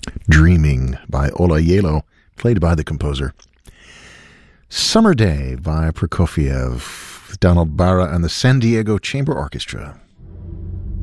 Dreaming by Ola Yelo, played by the composer. Summer Day by Prokofiev, Donald Barra and the San Diego Chamber Orchestra.